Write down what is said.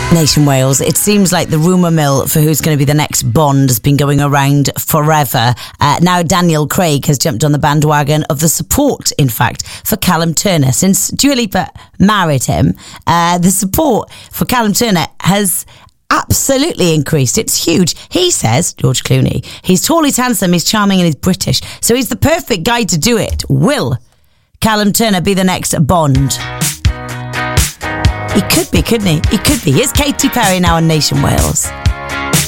Nation Wales. It seems like the rumour mill for who's going to be the next Bond has been going around forever. Now Daniel Craig has jumped on the bandwagon of the support, in fact, for Callum Turner. Since Dua Lipa married him, the support for Callum Turner has absolutely increased. It's huge. He says, George Clooney, he's tall, he's handsome, he's charming and he's British. So he's the perfect guy to do it. Will Callum Turner be the next Bond? He could be, couldn't he? He could be. Here's Katy Perry now on Nation Wales.